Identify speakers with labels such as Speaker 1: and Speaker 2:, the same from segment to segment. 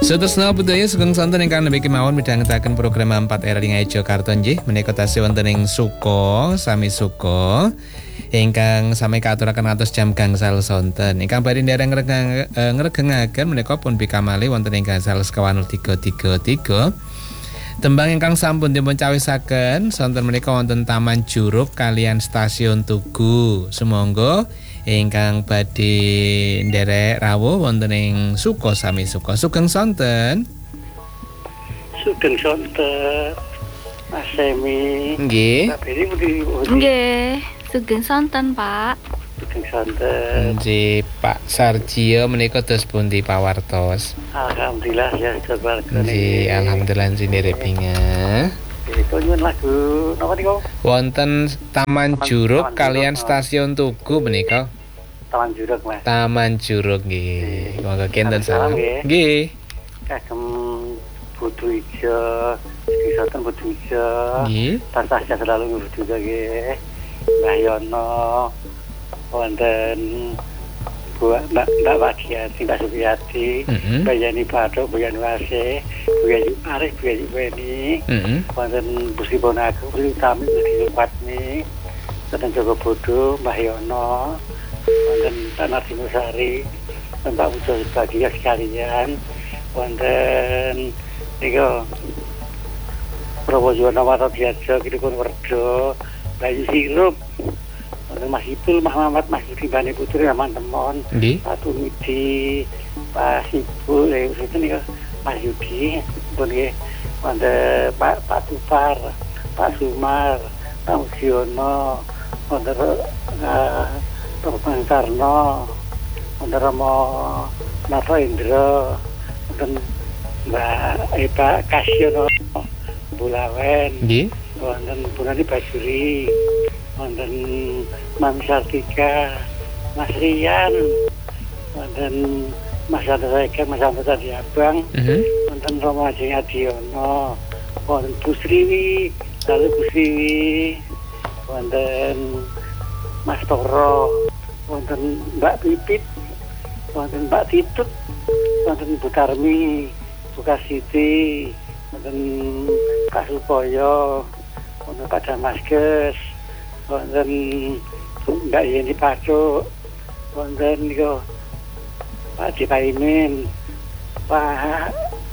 Speaker 1: Sutresna budaya sugeng sonten ingkang nembe kemawon midhangetaken program 4 era ing Jakarta nggih menika tasih wonten ing Suko sami Suko ingkang sami katuraken atus jam gangsal sonten ingkang badhe ndereng ngregengaken menika pun bikamali wonten ing gangsal sekawan 333 tembang ingkang sampun dipun cawisaken sonten menika wonten Taman Juruk kalian Stasiun Tugu sumangga ingkang badhe nderek rawuh wonten ing Suko sami Suko sugeng sonten.
Speaker 2: Sugeng sonten. Mas Semi.
Speaker 1: Nggih.
Speaker 3: Nggih, sugeng sonten, Pak.
Speaker 2: Sugeng sonten.
Speaker 1: Nggih, Pak Sarjio menika dos pundi pawartos?
Speaker 2: Alhamdulillah ya keluarga
Speaker 1: nggih, alhamdulillah jenenge bingah.
Speaker 2: Itu nyun lagu napa niku?
Speaker 1: Wonten Taman Juruk kalian Stasiun Tugu menika.
Speaker 2: Taman Juruk, Mas.
Speaker 1: Taman Juruk nggih. Monggo kinten salam. Nggih.
Speaker 2: Kagem Putu Ijo, Kisatan Putu Ijo.
Speaker 1: Nggih.
Speaker 2: Tansah selalu Putu Ijo nggih. Mbah Yono wonten Mbak Wagiati, Mbak Supriyati, Mbak Yani Badok, Mbak Yani Wase, Mbak Yani Arif, Mbak Yani Weni, wonten Busi Bonaku, Busi Utami, Busi Patni, wonten Joko Bodo, Mbah Yono, wonten Pak Nardimusari, Mbak Ujo sebagian sekalian, wonten niku Probojono Warobiajo, Kidukun Werdo, Bayu Sirup, Mas Ipul, Mas Mamat, Mas Yudi Bani Putri, Aman Temon, Pak Tumidi, Pak Sipul, itu nih Mas Yudi, kemudian ada Pak Tupar, Pak Sumar, Pak Usiono, ada Pak Karno, ada Romo Nato Indro, dan Mbak Eva Kasiono, Bulawen, dan Bunani Basuri, wonten Mami Sartika, Mas Rian, wonten Mas Andreka, Mas Andreka di Abang, wonten Romo Ajeng Adiono, wonten Bu Sriwi, lalu Bu Sriwi, wonten Mas Toro, wonten Mbak Pipit, wonten Mbak Titut, wonten Bu Tarmi, Bu Kasiti, wonten Pak Supoyo, wonten Pak Damaskes, wonten Mbak Yeni Pacuk, wonten niku Pak Dipaimin, Pak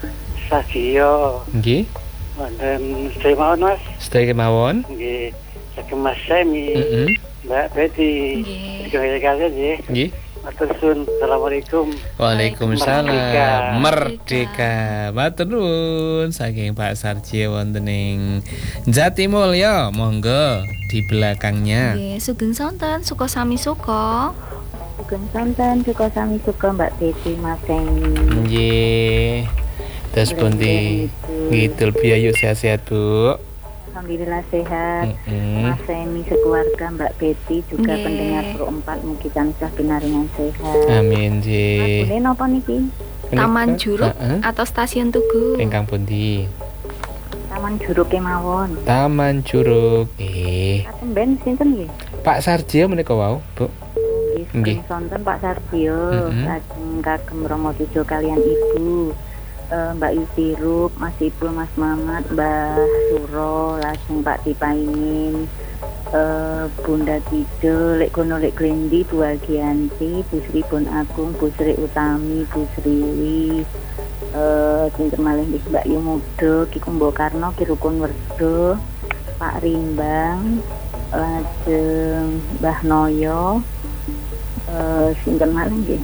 Speaker 2: Sadio.
Speaker 1: Nggih.
Speaker 2: Wonten sedaya mawon, Mas.
Speaker 1: Sedaya mawon.
Speaker 2: Nggih. Saking Mas Semi. Mbak Betty. Nggih. Nggih. Matur suwun. Assalamualaikum.
Speaker 1: Waalaikumsalam. Merdeka. Matur nuwun saking Pak Sarjio wonten ing Jatimulya. Monggo di belakangnya.
Speaker 3: Nggih, sugeng sonten, Suko sami Suko.
Speaker 4: Sugeng sonten, Suko sami Suko Mbak Betty Mas Semi.
Speaker 1: Nggih. Terus pundi ngidul biayu sehat-sehat, Bu.
Speaker 4: Alhamdulillah sehat. Mas Semi sekeluarga, Mbak Betty juga pendengar Pro 4 mugi tansah pinaringan sehat.
Speaker 1: Amin, nggih.
Speaker 4: Mas napa niki?
Speaker 3: Taman Juruk atau Stasiun Tugu?
Speaker 1: Ingkang pundi?
Speaker 4: Taman Juruk kemawon.
Speaker 1: Taman Juruk.
Speaker 4: Atemben sinten nggih?
Speaker 1: Pak Sarjio menika wau, Bu.
Speaker 4: Nggih, sonten Pak Sarjio, lajeng kagem Romo Tujo kalian Ibu. Mbak Yusirup, Mas Ibu, Mas Mamat, Mbah Suro, lajeng Pak Dipaimin, Bunda Tido, Lek Gono Lek Glendi, Bu Agianti, Bu Sri Bon Agung, Bu Sri Utami, Bu Sriwi, sinten malih Mbak Yumudo, Ki Kumbo Karno, Ki Rukun Werdo, Pak Rimbang, lajeng Mbah Noyo, sinten malih nggih.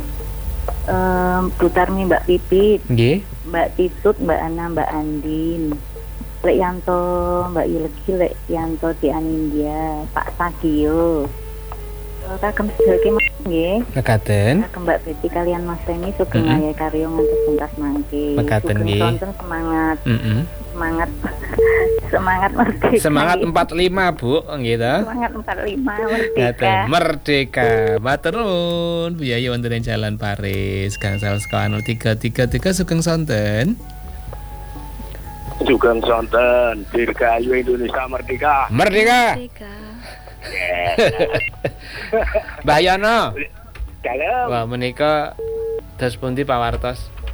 Speaker 4: Bu Tarmi, Mbak Pipit, Mbak Titut, Mbak Ana, Mbak Andin, Lek Yanto, Mbak Yulegi, Lek Yanto di Anindya, Pak Sadio, kagem sedaya nggih.
Speaker 1: Mekaten.
Speaker 4: Kagem Mbak Betty kalian Mas Semi sugeng ayah karyo ngantos tuntas mangke.
Speaker 1: Mekaten nggih.
Speaker 4: Sonten semangat. Semangat merdeka.
Speaker 1: Semangat 45, Bu, nggih ta?
Speaker 4: Semangat 45 merdeka.
Speaker 1: Merdeka. Matur nuwun. Biaya wonten ing Jalan Paris, gangsal sekawan 333 sugeng sonten.
Speaker 5: Sugeng sonten. Dirgahayu Indonesia merdeka.
Speaker 1: Merdeka. Mbah Yono.
Speaker 5: Dalam.
Speaker 1: Wah, menika dos pundi pawartos?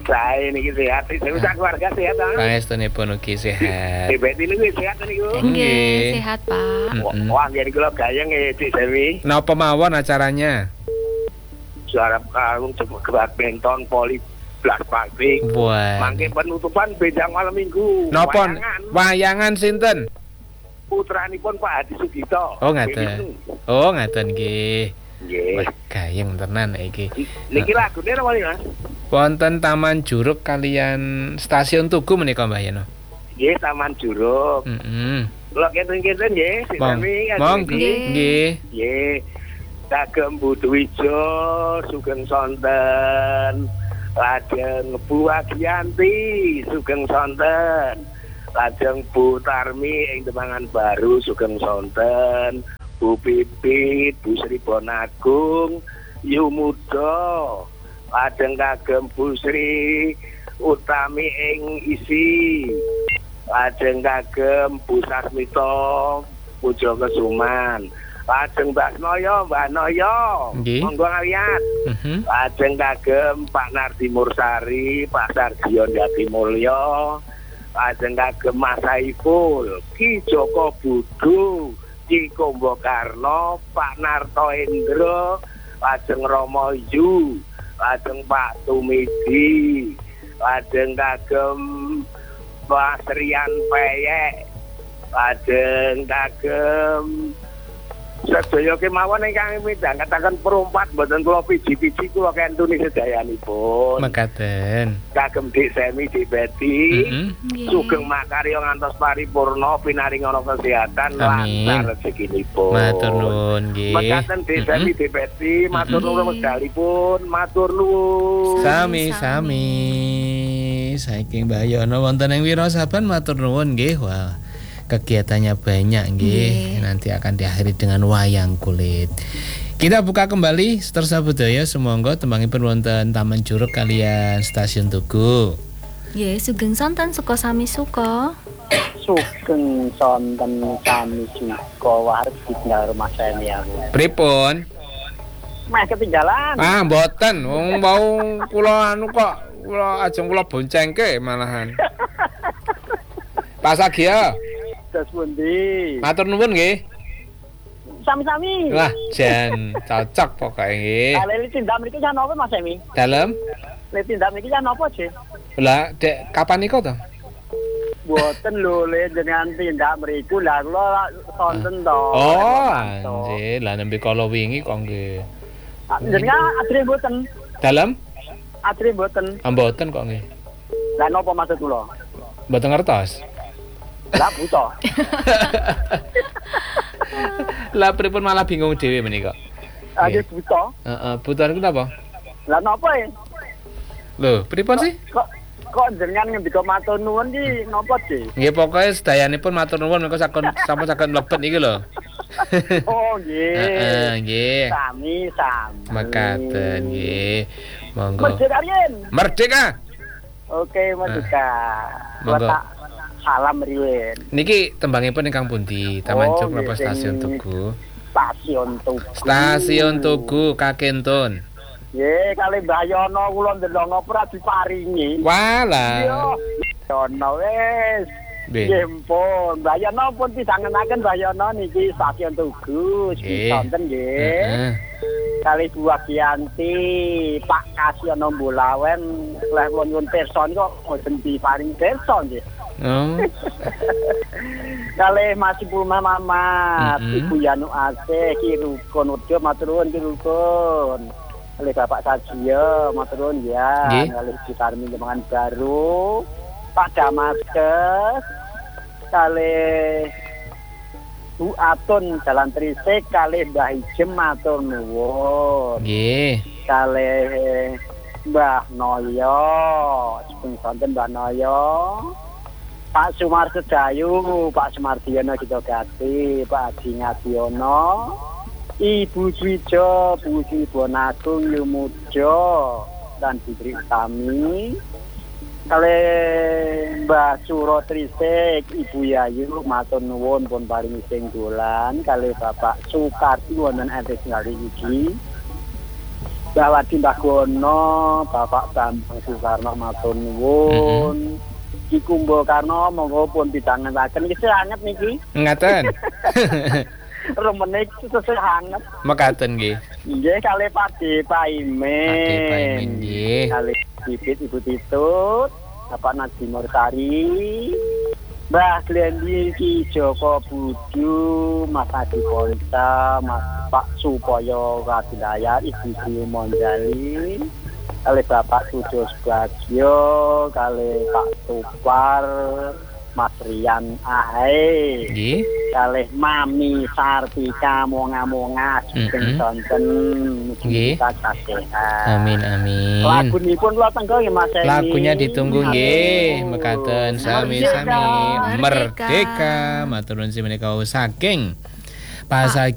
Speaker 5: Sae niki sehat, sewu sak keluarga sehat ta?
Speaker 1: Pangestunipun ugi sehat.
Speaker 5: Beti niku sehat niku.
Speaker 3: Nggih, sehat, Pak.
Speaker 5: Wah, jadi kula gayeng Cik Dewi.
Speaker 1: Napa mawon acaranya?
Speaker 5: Suara kalung badminton poli blas pabrik.
Speaker 1: Wah.
Speaker 5: Mangke penutupan bejang malam minggu.
Speaker 1: Napa wayangan sinten?
Speaker 5: Putranipun Pak Hadi Sugito.
Speaker 1: Oh, ngaten. Oh, ngaten nggih.
Speaker 5: Nggih.
Speaker 1: Wah, gayeng tenan iki.
Speaker 5: Niki lagune napa iki, Mas?
Speaker 1: Wonten Taman Juruk kalian Stasiun Tugu menika Mbah Yeno.
Speaker 5: Nggih, Taman Juruk.
Speaker 1: Heeh.
Speaker 5: Kula kenten-kenten nggih, sami
Speaker 1: Nggih.
Speaker 5: Nggih. Kagem Buduwijo sugeng sonten. Lajeng Bu Agianti sugeng sonten. Lajeng Bu Tarmi ing Demangan Baru sugeng sonten. Bu Pipit, Bu Sri Bonagung, Yu Muda. Lajeng kagem Bu Sri Utami ing Isi. Lajeng kagem Bu Sasmito Pujo Kesuman. Lajeng Mbak Noyo, monggo ngaliat. Lajeng kagem Pak Nardi Mursari, Pak Sardion Yati Mulyo. Lajeng kagem Mas Saiful, Ki Joko Budu, Ki Kombo Karno, Pak Narto Endro. Lajeng Romo Yu. Lajeng Pak Tumidi. Lajeng kagem Pak Rian Peyek. Lajeng kagem sedaya kemawon ingkang midhang katakan perompat mboten kula piji-piji kula kentuni sedayanipun.
Speaker 1: Mekaten.
Speaker 5: Kagem Dik Semi Dik Beti, sugeng makarya ngantos paripurna pinaringono kesehatan lan rezekinipun.
Speaker 1: Matur nuwun nggih.
Speaker 5: Mekaten Dik Semi Dik Beti, matur nuwun wekdalipun, matur nuwun.
Speaker 1: Sami-sami. Saking Mbah Yono wonten ing Wirasaban matur nuwun nggih. Wah. Kegiatannya banyak nggih. Nanti akan diakhiri dengan wayang kulit. Kita buka kembali Setersa Budaya semonggo tembangipun wonten Taman Juruk kalian Stasiun Tugu.
Speaker 3: Nggih, sugeng sonten suka sami suka.
Speaker 2: Sugeng sonten sami suka warep ditinggal rumah saya aku.
Speaker 1: Pripun?
Speaker 2: Mas ketinggalan.
Speaker 1: Ah, mboten. Wong mau kula anu kok kula ajeng kula boncengke malahan. Pas Agia.
Speaker 2: Das pundi?
Speaker 1: Matur nuwun nggih.
Speaker 2: Sami-sami.
Speaker 1: Wah, jan cocok pokoke nggih.
Speaker 2: Leli tindak mriki jan napa Mas Emi?
Speaker 1: Dalem?
Speaker 2: Leli tindak mriki jan napa, Cik?
Speaker 1: Lah, Dek, kapan niku to?
Speaker 2: Boten lho le jenengan tindak mriku lah kula sonten to.
Speaker 1: Oh, anjir, lah nembe kala wingi kok nggih.
Speaker 2: Jenengan adre mboten?
Speaker 1: Dalem?
Speaker 2: Adre mboten.
Speaker 1: Mboten kok nggih.
Speaker 2: Lah napa maksud kula?
Speaker 1: Mboten ngertos.
Speaker 2: Lah buta.
Speaker 1: Lah pripun malah bingung dhewe menika?
Speaker 2: Ade buta.
Speaker 1: Heeh, buta niku napa?
Speaker 2: Lah napa e?
Speaker 1: Lho, pripun sih?
Speaker 2: Kok jenengan ngendika matur nuwun ki napa, Dik?
Speaker 1: Nggih, pokoke sedayanipun matur nuwun menika sampun mlebet iki lho.
Speaker 2: Oh, nggih.
Speaker 1: Heeh, nggih.
Speaker 2: Sami-sami.
Speaker 1: Mekaten nggih. Monggo.
Speaker 2: Merdeka Yen.
Speaker 1: Merdeka.
Speaker 2: Oke, merdeka.
Speaker 1: Monggo.
Speaker 2: Salam riyen.
Speaker 1: Niki tembangipun ingkang pundi? Taman Juruk napa Stasiun Tugu?
Speaker 2: Stasiun Tugu.
Speaker 1: Stasiun Tugu Kakentun.
Speaker 2: Nggih, kali Mbah Yono kula ndelok ora diparingi.
Speaker 1: Walah.
Speaker 2: Yono wis. Nggih pun, Mbah Yono pun disangenaken Mbah Yono niki Stasiun Tugu, sonten nggih. Kali Bu Agianti, Pak Kasyono Mbulawen, lek nyuwun pirsa kok mboten diparingi pirsa nggih.
Speaker 1: Oh.
Speaker 2: Kali Mas Ibu Mamat, Ibu Yanu Aceh, Ki Rukun Udjo, matur nuwun Ki Rukun. Kali Bapak Sajio, matur nuwun ya. Kali Citarmi Demangan Baru, Pak Damaskes, kali Bu Atun Jalan Trisik, kali Mbah Ijem matur nuwun.
Speaker 1: Nggih.
Speaker 2: Kali Mbah Noyo, sing sonten Mbah Noyo. Pak Sumar Sedayu, Pak Sumardiyono Gitogati, Pak Haji Ngadiono, Ibu Swijo, Bu Sri Bonagung, Yumujo, dan Bidri Utami. Kali Mbah Suro Trisik, Ibu Yayu, matur nuwun pun paring sing dolan. Kali Bapak Sukarti wonten ente ningali iki.
Speaker 5: Mbah Mbah Gono, Bapak Bambang Sukarno matur nuwun. Ki Kumbo Karno monggo pun pidangenaken iki sanget niki.
Speaker 1: Ngaten.
Speaker 5: Remenik sesuk hangat.
Speaker 1: Mekaten nggih.
Speaker 5: Nggih kalih Pakde Paimin.
Speaker 1: Pakde Paimin nggih.
Speaker 5: Kalih Bibit Ibu Titut, Bapak Nadiem Mursari, Mbah Glendi Ki Joko Budu, Mas Adi Polita, Mas Pak Supoyo Radinaya, Ibu Sri Monjali, kalih Bapak Sujo Subagio, kalih Pak Tupar, Mas Rian Ahe, kalih Mami Sartika monga-monga sugeng sonten mugi sehat.
Speaker 1: Amin amin.
Speaker 5: Lagunipun kula tenggo nggih Mas Eni.
Speaker 1: Lagunya ditunggu nggih, mekaten sami-sami Merdeka. Matur nuwun menika saking Pasar